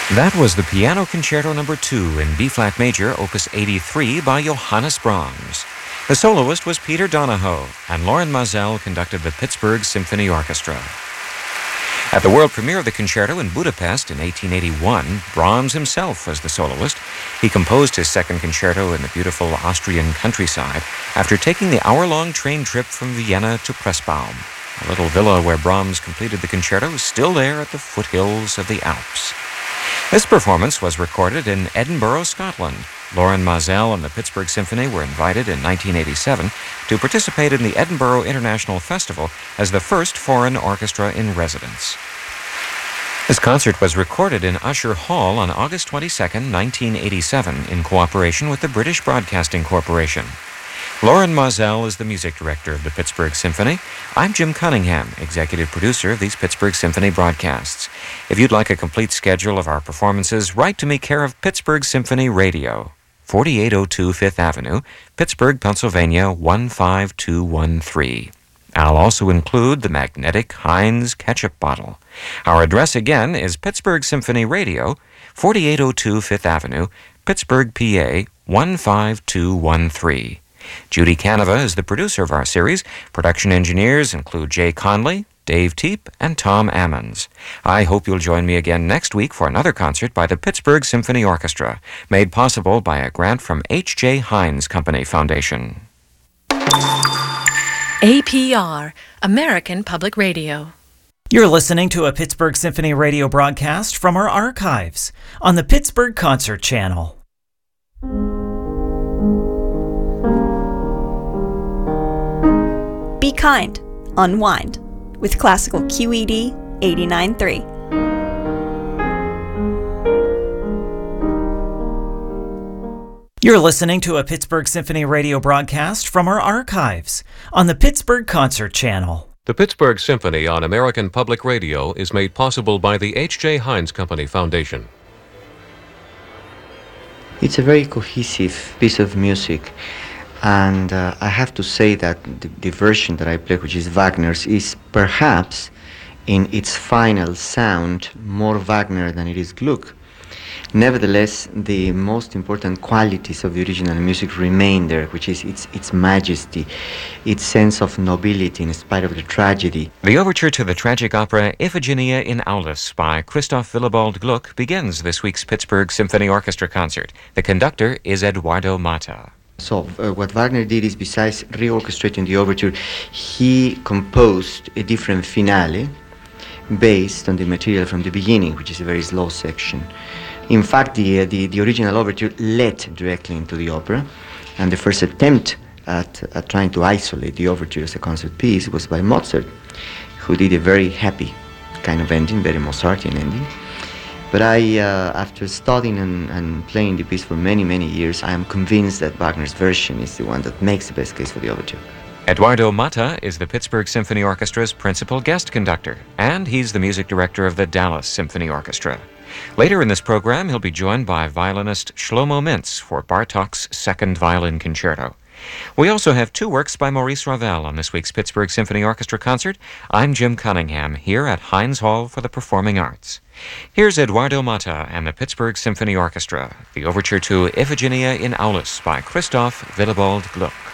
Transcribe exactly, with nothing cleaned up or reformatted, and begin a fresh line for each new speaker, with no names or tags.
That was the Piano Concerto Number two in B-flat major, Opus eighty-three by Johannes Brahms. The soloist was Peter Donahoe, and Loren Maazel conducted the Pittsburgh Symphony Orchestra. At the world premiere of the concerto in Budapest in eighteen eighty-one, Brahms himself was the soloist. He composed his second concerto in the beautiful Austrian countryside after taking the hour-long train trip from Vienna to Pressbaum. A little villa where Brahms completed the concerto is still there at the foothills of the Alps. This performance was recorded in Edinburgh, Scotland. Loren Maazel and the Pittsburgh Symphony were invited in nineteen eighty-seven to participate in the Edinburgh International Festival as the first foreign orchestra in residence. This concert was recorded in Usher Hall on August twenty-second, nineteen eighty-seven, in cooperation with the British Broadcasting Corporation. Loren Maazel is the music director of the Pittsburgh Symphony. I'm Jim Cunningham, executive producer of these Pittsburgh Symphony broadcasts. If you'd like a complete schedule of our performances, write to me care of Pittsburgh Symphony Radio, forty-eight oh two Fifth Avenue, Pittsburgh, Pennsylvania, one five two one three. I'll also include the magnetic Heinz ketchup bottle. Our address again is Pittsburgh Symphony Radio, forty-eight oh two Fifth Avenue, Pittsburgh, P A, one five two one three. Judy Canova is the producer of our series. Production engineers include Jay Conley, Dave Teep, and Tom Ammons. I hope you'll join me again next week for another concert by the Pittsburgh Symphony Orchestra, made possible by a grant from H J Heinz Company Foundation.
A P R, American Public Radio.
You're listening to a Pittsburgh Symphony Radio broadcast from our archives on the Pittsburgh Concert Channel.
Be kind, unwind with classical Q E D eighty-nine point three.
You're listening to a Pittsburgh Symphony Radio broadcast from our archives on the Pittsburgh Concert Channel.
The Pittsburgh Symphony on American Public Radio is made possible by the H J Heinz Company Foundation.
It's a very cohesive piece of music. And uh, I have to say that the, the version that I play, which is Wagner's, is perhaps in its final sound more Wagner than it is Gluck. Nevertheless, the most important qualities of the original music remain there, which is its its majesty, its sense of nobility in spite of the tragedy.
The overture to the tragic opera Iphigenia in Aulis by Christoph Willibald Gluck begins this week's Pittsburgh Symphony Orchestra concert. The conductor is Eduardo Mata.
So uh, what Wagner did is, besides reorchestrating the overture, he composed a different finale based on the material from the beginning, which is a very slow section. In fact, the, uh, the, the original overture led directly into the opera, and the first attempt at, at trying to isolate the overture as a concert piece was by Mozart, who did a very happy kind of ending, very Mozartian ending. But I, uh, after studying and, and playing the piece for many, many years, I am convinced that Wagner's version is the one that makes the best case for the overture.
Eduardo Mata is the Pittsburgh Symphony Orchestra's principal guest conductor, and he's the music director of the Dallas Symphony Orchestra. Later in this program, he'll be joined by violinist Shlomo Mintz for Bartók's Second Violin Concerto. We also have two works by Maurice Ravel on this week's Pittsburgh Symphony Orchestra concert. I'm Jim Cunningham, here at Heinz Hall for the Performing Arts. Here's Eduardo Mata and the Pittsburgh Symphony Orchestra, the overture to Iphigenia in Aulis by Christoph Willibald Gluck.